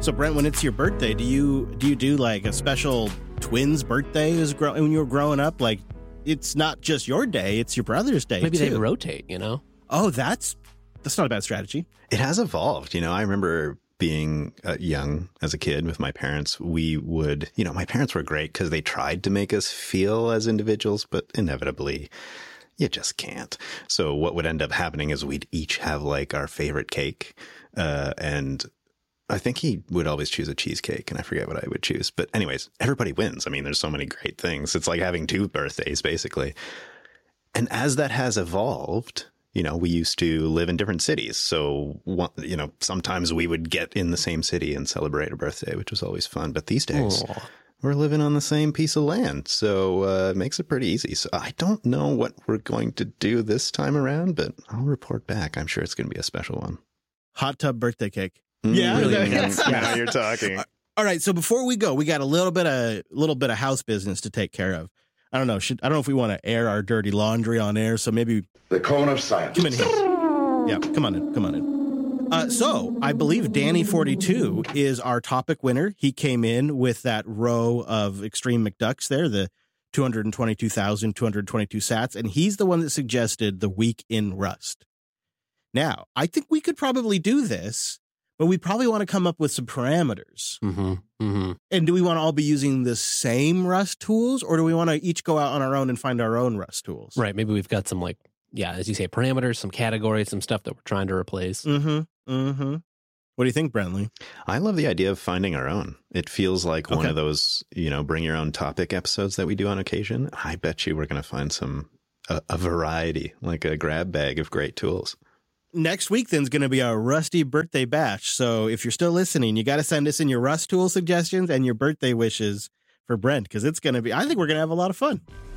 So Brent, when it's your birthday, do you do like a special twins birthday when you were growing up? Like, it's not just your day, it's your brother's day. Maybe too. they rotate, you know? Oh, that's not a bad strategy. It has evolved. I remember being young as a kid with my parents. We would, my parents were great because they tried to make us feel as individuals, but inevitably you just can't. So what would end up happening is we'd each have like our favorite cake. And I think he would always choose a cheesecake, and I forget what I would choose. But anyways, everybody wins. I mean, there's so many great things. It's like having two birthdays, basically. And as that has evolved, we used to live in different cities. So, sometimes we would get in the same city and celebrate a birthday, which was always fun. But these days, we're living on the same piece of land. So it makes it pretty easy. So I don't know what we're going to do this time around, but I'll report back. I'm sure it's going to be a special one. Hot tub birthday cake. Yeah, really. Now you're talking. All right. So before we go, we got a little bit of house business to take care of. I don't know. I don't know if we want to air our dirty laundry on air. So maybe the cone of silence. Come in here. Yeah, come on in. So I believe Danny42 is our topic winner. He came in with that row of Extreme McDucks there, the 222,222 sats, and he's the one that suggested the week in Rust. Now, I think we could probably do this, but we probably want to come up with some parameters. Mm-hmm. Mm-hmm. And do we want to all be using the same Rust tools, or do we want to each go out on our own and find our own Rust tools? Right. Maybe we've got some, like, as you say, parameters, some categories, some stuff that we're trying to replace. Mm-hmm. Mm-hmm. What do you think, Brentley? I love the idea of finding our own. It feels like one of those, bring your own topic episodes that we do on occasion. I bet you we're going to find a variety, like a grab bag of great tools. Next week, then, is going to be our Rusty birthday bash. So if you're still listening, you got to send us in your Rust tool suggestions and your birthday wishes for Brent, because it's going to be, I think we're going to have a lot of fun.